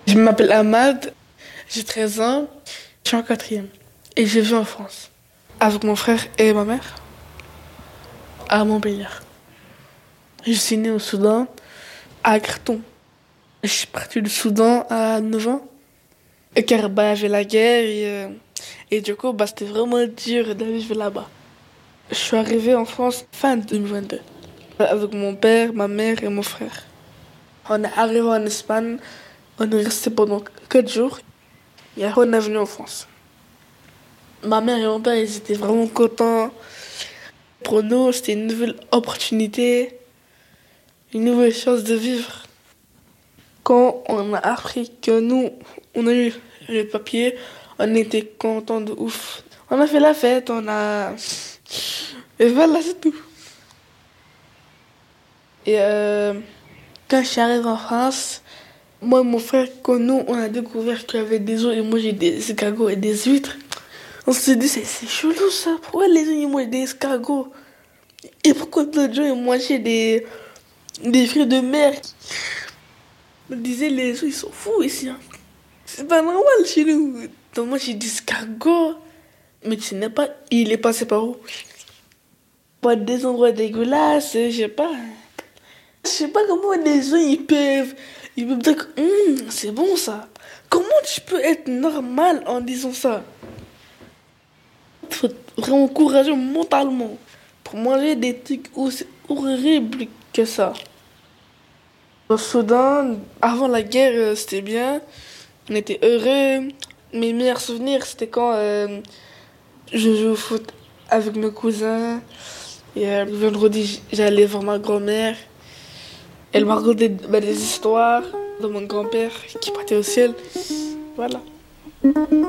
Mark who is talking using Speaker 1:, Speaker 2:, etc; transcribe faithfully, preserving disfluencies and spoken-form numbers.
Speaker 1: Je m'appelle Ahmad, j'ai treize ans, je suis en quatrième et je vis en France avec mon frère et ma mère à Montpellier. Je suis né au Soudan, à Khartoum. Je suis parti du Soudan à neuf ans, car bah, il y avait la guerre et, euh, et du coup bah, c'était vraiment dur de vivre là-bas. Je suis arrivé en France fin deux mille vingt-deux avec mon père, ma mère et mon frère. On est arrivé en Espagne, on est resté pendant quatre jours et après on est venu en France. Ma mère et mon père ils étaient vraiment contents. Pour nous, c'était une nouvelle opportunité, une nouvelle chance de vivre. Quand on a appris que nous, on a eu le papier, on était contents de ouf. On a fait la fête, on a... Et voilà, c'est tout. Et euh, quand je suis arrivée en France, moi et mon frère, quand nous, on a découvert qu'il y avait des os, ils mangeaient des escargots et des huîtres. On s'est dit, c'est, c'est chelou ça, pourquoi les gens ils mangent des escargots? Et pourquoi d'autres gens ils mangeaient des, des fruits de mer? On disait, les gens ils sont fous ici. Hein. C'est pas normal chez nous. Donc moi j'ai des escargots, mais tu sais pas, il est passé par où? Pas des endroits dégueulasses, je sais pas. Je sais pas comment les gens ils peuvent, ils peuvent dire que hum, c'est bon ça. Comment tu peux être normal en disant ça? Il faut être vraiment courageux mentalement pour manger des trucs aussi horribles que ça. Au Soudan, avant la guerre, euh, c'était bien. On était heureux. Mes meilleurs souvenirs, c'était quand euh, je jouais au foot avec mes cousins. Et euh, le vendredi, j'allais voir ma grand-mère. Elle m'a raconté bah, des histoires de mon grand-père qui partait au ciel. Voilà.